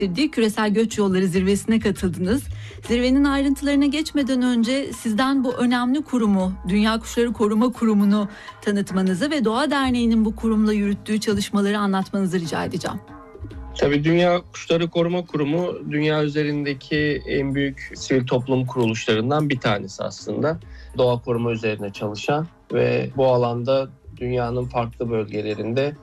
Küresel Göç Yolları Zirvesi'ne katıldınız. Zirvenin ayrıntılarına geçmeden önce sizden bu önemli kurumu, Dünya Kuşları Koruma Kurumu'nu tanıtmanızı ve Doğa Derneği'nin bu kurumla yürüttüğü çalışmaları anlatmanızı rica edeceğim. Tabii Dünya Kuşları Koruma Kurumu dünya üzerindeki en büyük sivil toplum kuruluşlarından bir tanesi aslında. Doğa koruma üzerine çalışan ve bu alanda dünyanın farklı bölgelerinde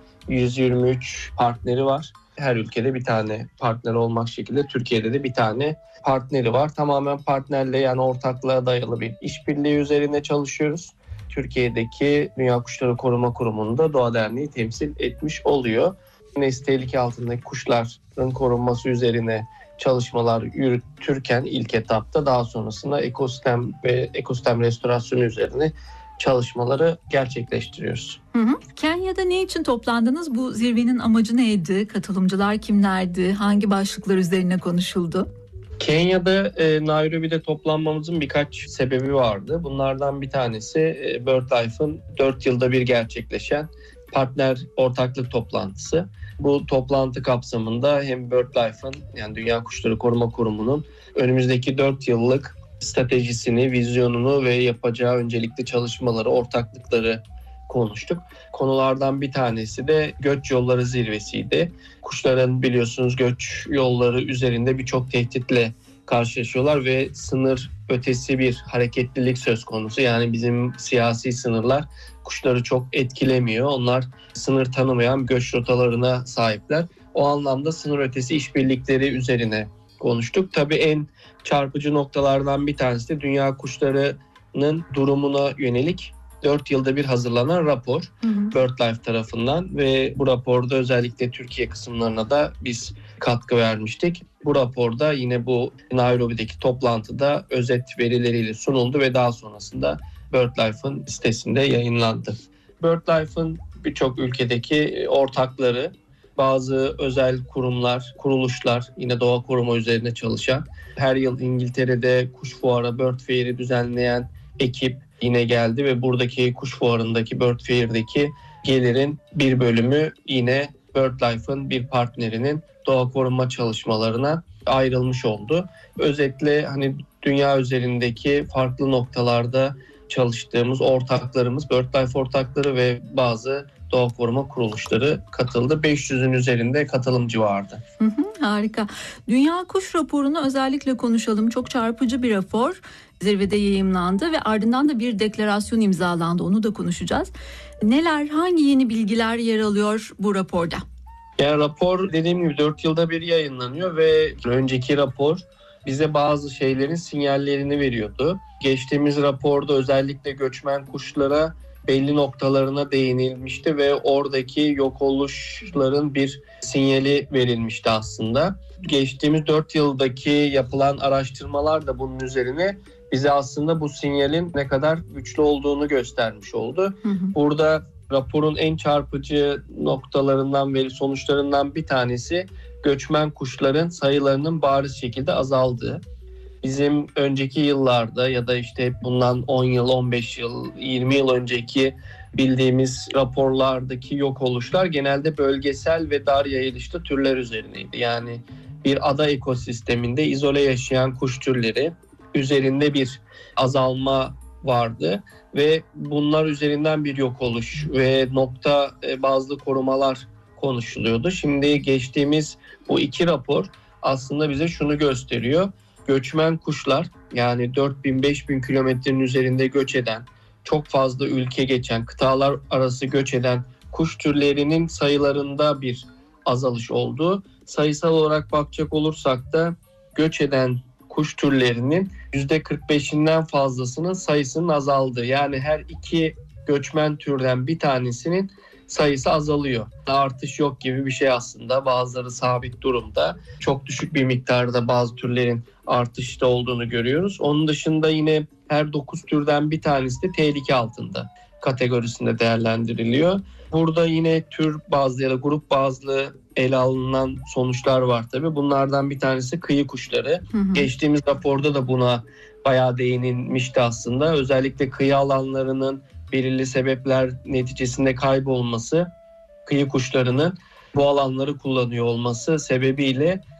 123 partneri var. Her ülkede bir tane partner olmak şekilde Türkiye'de de bir tane partneri var. Tamamen partnerle, yani ortaklığa dayalı bir işbirliği üzerine çalışıyoruz. Türkiye'deki Dünya Kuşları Koruma Kurumu'nda Doğa Derneği temsil etmiş oluyor. Nesli tehlike altındaki kuşların korunması üzerine çalışmalar yürütürken ilk etapta, daha sonrasında ekosistem ve ekosistem restorasyonu üzerine çalışmaları gerçekleştiriyoruz. Kenya'da ne için toplandınız? Bu zirvenin amacı neydi? Katılımcılar kimlerdi? Hangi başlıklar üzerine konuşuldu? Kenya'da Nairobi'de toplanmamızın birkaç sebebi vardı. Bunlardan bir tanesi BirdLife'ın 4 yılda bir gerçekleşen partner ortaklık toplantısı. Bu toplantı kapsamında hem BirdLife'ın, yani Dünya Kuşları Koruma Kurumu'nun önümüzdeki 4 yıllık stratejisini, vizyonunu ve yapacağı öncelikli çalışmaları, ortaklıkları konuştuk. Konulardan bir tanesi de Göç Yolları Zirvesi'ydi. Kuşların biliyorsunuz göç yolları üzerinde birçok tehditle karşılaşıyorlar ve sınır ötesi bir hareketlilik söz konusu. Yani bizim siyasi sınırlar kuşları çok etkilemiyor. Onlar sınır tanımayan göç rotalarına sahipler. O anlamda sınır ötesi işbirlikleri üzerine konuştuk. Tabii en çarpıcı noktalardan bir tanesi de dünya kuşlarının durumuna yönelik 4 yılda bir hazırlanan rapor BirdLife tarafından ve bu raporda özellikle Türkiye kısımlarına da biz katkı vermiştik. Bu raporda yine bu Nairobi'deki toplantıda özet verileriyle sunuldu ve daha sonrasında BirdLife'ın sitesinde yayınlandı. BirdLife'ın birçok ülkedeki ortakları, bazı özel kurumlar, kuruluşlar, yine doğa koruma üzerine çalışan, her yıl İngiltere'de kuş fuarı, Bird Fair'i düzenleyen ekip yine geldi ve buradaki kuş fuarındaki Bird Fair'deki gelirin bir bölümü yine BirdLife'ın bir partnerinin doğa koruma çalışmalarına ayrılmış oldu. Özetle hani dünya üzerindeki farklı noktalarda çalıştığımız ortaklarımız, BirdLife ortakları ve bazı doğa koruma kuruluşları katıldı. 500'ün üzerinde katılımcı vardı. Harika. Dünya Kuş raporunu özellikle konuşalım. Çok çarpıcı bir rapor. Zirvede yayımlandı ve ardından da bir deklarasyon imzalandı. Onu da konuşacağız. Neler, hangi yeni bilgiler yer alıyor bu raporda? Yani rapor dediğim gibi 4 yılda bir yayınlanıyor ve önceki rapor bize bazı şeylerin sinyallerini veriyordu. Geçtiğimiz raporda özellikle göçmen kuşlara belli noktalarına değinilmişti ve oradaki yok oluşların bir sinyali verilmişti aslında. Geçtiğimiz 4 yıldaki yapılan araştırmalar da bunun üzerine bize aslında bu sinyalin ne kadar güçlü olduğunu göstermiş oldu. Burada raporun en çarpıcı noktalarından ve sonuçlarından bir tanesi göçmen kuşların sayılarının bariz şekilde azaldığı. Bizim önceki yıllarda ya da işte bundan 10 yıl, 15 yıl, 20 yıl önceki bildiğimiz raporlardaki yok oluşlar genelde bölgesel ve dar yayılışlı türler üzerineydi. Yani bir ada ekosisteminde izole yaşayan kuş türleri üzerinde bir azalma vardı ve bunlar üzerinden bir yok oluş ve nokta bazlı korumalar konuşuluyordu. Şimdi geçtiğimiz bu iki rapor aslında bize şunu gösteriyor. Göçmen kuşlar, yani 4000-5000 kilometrenin üzerinde göç eden, çok fazla ülke geçen, kıtalar arası göç eden kuş türlerinin sayılarında bir azalış oldu. Sayısal olarak bakacak olursak da göç eden kuş türlerinin %45'inden fazlasının sayısının azaldığı. Yani her iki göçmen türden bir tanesinin sayısı azalıyor. Artış yok gibi bir şey aslında. Bazıları sabit durumda. Çok düşük bir miktarda bazı türlerin artışta olduğunu görüyoruz. Onun dışında yine her 9 türden bir tanesi de tehlike altında kategorisinde değerlendiriliyor. Burada yine tür bazlı ya da grup bazlı ele alınan sonuçlar var tabii. Bunlardan bir tanesi kıyı kuşları. Geçtiğimiz raporda da buna bayağı değinilmişti aslında. Özellikle kıyı alanlarının belirli sebepler neticesinde kaybolması, kıyı kuşlarının bu alanları kullanıyor olması sebebiyle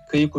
kıyı